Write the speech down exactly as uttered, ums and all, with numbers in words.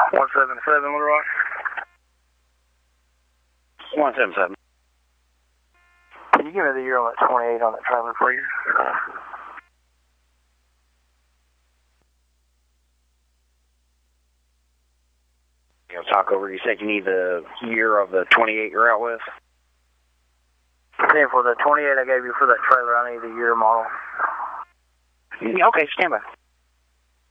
one seven seven, Little Rock. one seven seven. Can you give me the year on that twenty-eight on that trailer, please? You know, talk over. You said you need the year of the twenty-eight you're out with? Yeah, for the twenty-eight I gave you for that trailer, I need the year model. Okay, stand by.